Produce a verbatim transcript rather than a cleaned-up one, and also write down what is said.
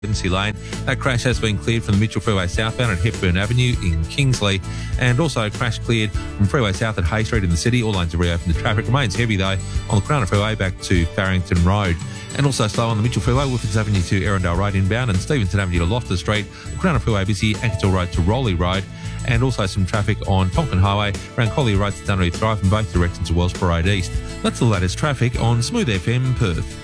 Emergency Lane. That crash has been cleared from the Mitchell Freeway southbound at Hepburn Avenue in Kingsley, and also crash cleared from Freeway South at Hay Street in the city. All lanes are reopened. The traffic remains heavy though on the Cronulla Freeway back to Farrington Road, and also slow on the Mitchell Freeway, Wilfins Avenue to Erindale Road inbound, and Stevenson Avenue to Loftus Street. The Cronulla Freeway busy, Ankersall Road to Rowley Road, and also some traffic on Tonkin Highway around Collier Road to Dunreath Drive from both directions to Wellsborough Road East. That's the latest traffic on Smooth F M Perth.